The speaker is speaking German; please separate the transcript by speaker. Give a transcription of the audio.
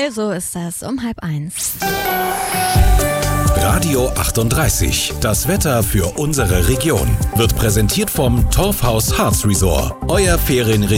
Speaker 1: aktuell, so ist das um 12:30.
Speaker 2: Radio 38, das Wetter für unsere Region, wird präsentiert vom Torfhaus Harz Resort, euer Ferienresort.